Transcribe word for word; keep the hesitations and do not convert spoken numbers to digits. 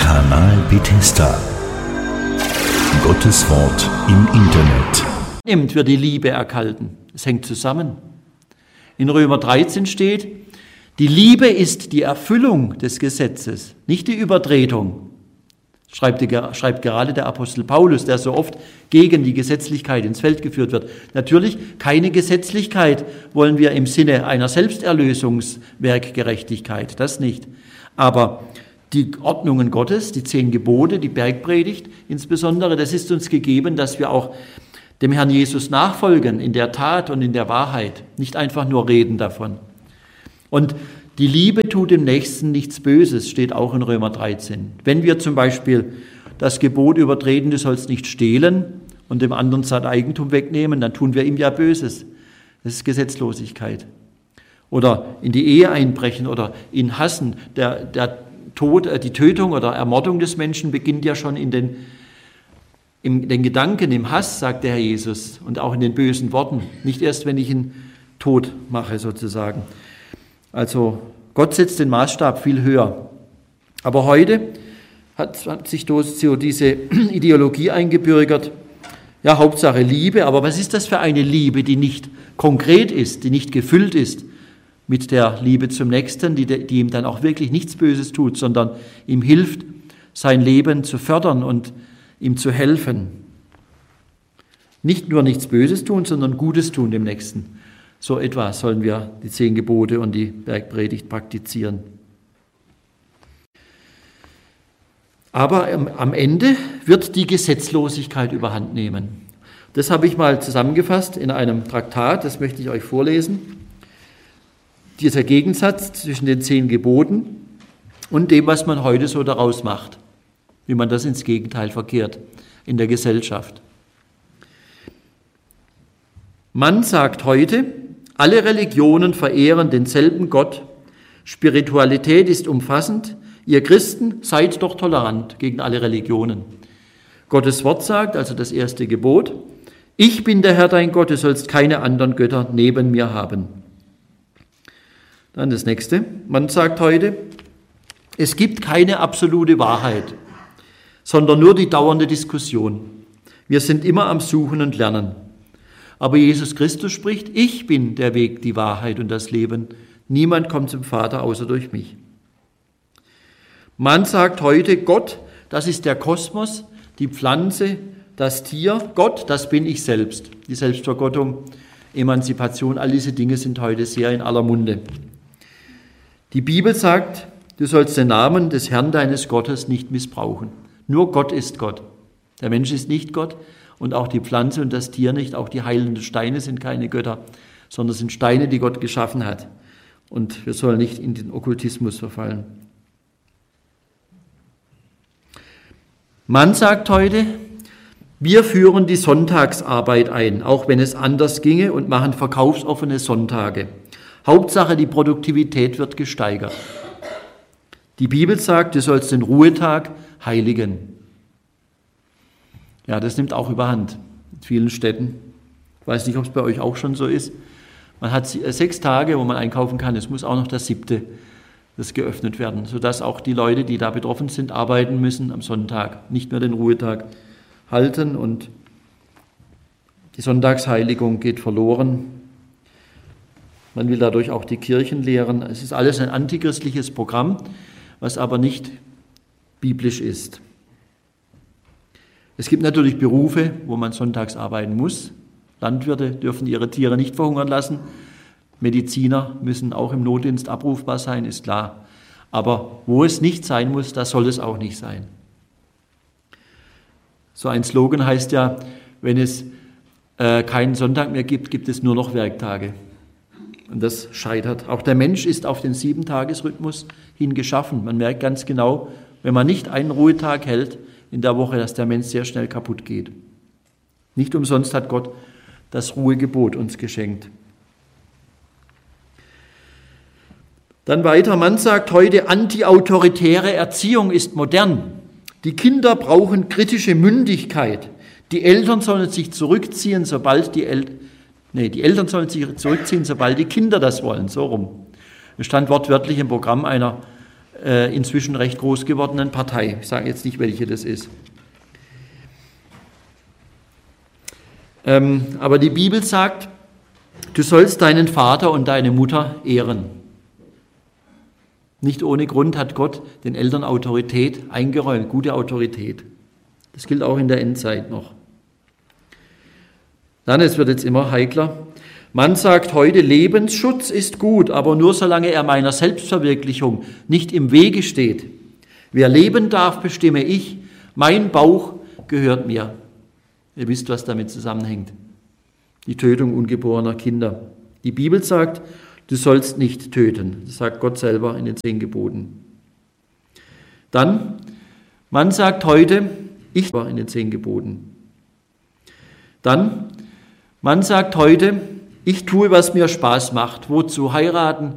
Kanal Bethesda. Gottes Wort im Internet. Nimmt wird die Liebe erkalten. Es hängt zusammen. In Römer dreizehn steht, die Liebe ist die Erfüllung des Gesetzes, nicht die Übertretung. Schreibt, die, schreibt gerade der Apostel Paulus, der so oft gegen die Gesetzlichkeit ins Feld geführt wird. Natürlich, keine Gesetzlichkeit wollen wir im Sinne einer Selbsterlösungswerkgerechtigkeit, das nicht. Aber die Ordnungen Gottes, die zehn Gebote, die Bergpredigt insbesondere, das ist uns gegeben, dass wir auch dem Herrn Jesus nachfolgen in der Tat und in der Wahrheit, nicht einfach nur reden davon. Und die Liebe tut dem Nächsten nichts Böses, steht auch in Römer dreizehn. Wenn wir zum Beispiel das Gebot übertreten, du sollst nicht stehlen und dem anderen sein Eigentum wegnehmen, dann tun wir ihm ja Böses. Das ist Gesetzlosigkeit. Oder in die Ehe einbrechen oder ihn hassen. Der, der Tod, die Tötung oder Ermordung des Menschen beginnt ja schon in den, in den Gedanken, im Hass, sagt der Herr Jesus, und auch in den bösen Worten. Nicht erst, wenn ich ihn tot mache, sozusagen. Also Gott setzt den Maßstab viel höher. Aber heute hat, hat sich so diese Ideologie eingebürgert, ja, Hauptsache Liebe, aber was ist das für eine Liebe, die nicht konkret ist, die nicht gefüllt ist mit der Liebe zum Nächsten, die, die ihm dann auch wirklich nichts Böses tut, sondern ihm hilft, sein Leben zu fördern und ihm zu helfen. Nicht nur nichts Böses tun, sondern Gutes tun dem Nächsten. So etwa sollen wir die zehn Gebote und die Bergpredigt praktizieren. Aber am Ende wird die Gesetzlosigkeit überhand nehmen. Das habe ich mal zusammengefasst in einem Traktat, das möchte ich euch vorlesen. Dieser Gegensatz zwischen den zehn Geboten und dem, was man heute so daraus macht, wie man das ins Gegenteil verkehrt in der Gesellschaft. Man sagt heute, alle Religionen verehren denselben Gott, Spiritualität ist umfassend, ihr Christen seid doch tolerant gegen alle Religionen. Gottes Wort sagt, also das erste Gebot, ich bin der Herr dein Gott, du sollst keine anderen Götter neben mir haben. Dann das nächste, man sagt heute, es gibt keine absolute Wahrheit, sondern nur die dauernde Diskussion. Wir sind immer am Suchen und Lernen. Aber Jesus Christus spricht, ich bin der Weg, die Wahrheit und das Leben. Niemand kommt zum Vater außer durch mich. Man sagt heute, Gott, das ist der Kosmos, die Pflanze, das Tier. Gott, das bin ich selbst. Die Selbstvergottung, Emanzipation, all diese Dinge sind heute sehr in aller Munde. Die Bibel sagt, du sollst den Namen des Herrn deines Gottes nicht missbrauchen. Nur Gott ist Gott. Der Mensch ist nicht Gott. Und auch die Pflanze und das Tier nicht, auch die heilenden Steine sind keine Götter, sondern sind Steine, die Gott geschaffen hat. Und wir sollen nicht in den Okkultismus verfallen. Man sagt heute, wir führen die Sonntagsarbeit ein, auch wenn es anders ginge, und machen verkaufsoffene Sonntage. Hauptsache, die Produktivität wird gesteigert. Die Bibel sagt, du sollst den Ruhetag heiligen. Ja, das nimmt auch überhand in vielen Städten. Ich weiß nicht, ob es bei euch auch schon so ist. Man hat sechs Tage, wo man einkaufen kann. Es muss auch noch das siebte, das geöffnet werden, sodass auch die Leute, die da betroffen sind, arbeiten müssen am Sonntag, nicht nur den Ruhetag halten. Und die Sonntagsheiligung geht verloren. Man will dadurch auch die Kirchen leeren. Es ist alles ein antichristliches Programm, was aber nicht biblisch ist. Es gibt natürlich Berufe, wo man sonntags arbeiten muss. Landwirte dürfen ihre Tiere nicht verhungern lassen. Mediziner müssen auch im Notdienst abrufbar sein, ist klar. Aber wo es nicht sein muss, da soll es auch nicht sein. So ein Slogan heißt ja, wenn es äh, keinen Sonntag mehr gibt, gibt es nur noch Werktage. Und das scheitert. Auch der Mensch ist auf den Sieben-Tages-Rhythmus hin geschaffen. Man merkt ganz genau, wenn man nicht einen Ruhetag hält in der Woche, dass der Mensch sehr schnell kaputt geht. Nicht umsonst hat Gott das Ruhegebot uns geschenkt. Dann weiter, man sagt heute, antiautoritäre Erziehung ist modern. Die Kinder brauchen kritische Mündigkeit. Die Eltern sollen sich zurückziehen, sobald die El- nee, die Eltern sollen sich zurückziehen, sobald die Kinder das wollen, so rum. Es stand wortwörtlich im Programm einer äh, inzwischen recht groß gewordenen Partei. Ich sage jetzt nicht, welche das ist. Ähm, aber die Bibel sagt, du sollst deinen Vater und deine Mutter ehren. Nicht ohne Grund hat Gott den Eltern Autorität eingeräumt, gute Autorität. Das gilt auch in der Endzeit noch. Dann, es wird jetzt immer heikler. Man sagt heute, Lebensschutz ist gut, aber nur solange er meiner Selbstverwirklichung nicht im Wege steht. Wer leben darf, bestimme ich. Mein Bauch gehört mir. Ihr wisst, was damit zusammenhängt. Die Tötung ungeborener Kinder. Die Bibel sagt, du sollst nicht töten. Das sagt Gott selber in den zehn Geboten. Dann, man sagt heute, ich war in den zehn Geboten. Dann, man sagt heute, ich tue, was mir Spaß macht. Wozu heiraten?